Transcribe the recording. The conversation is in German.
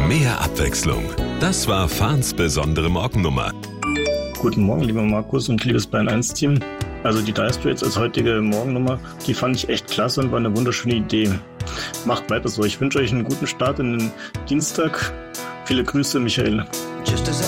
Mehr Abwechslung. Das war Fahns besondere Morgennummer. Guten Morgen, lieber Markus und liebes Bayern 1-Team. Also die Dire Straits als heutige Morgennummer, die fand ich echt klasse und war eine wunderschöne Idee. Macht weiter so. Ich wünsche euch einen guten Start in den Dienstag. Viele Grüße, Michael.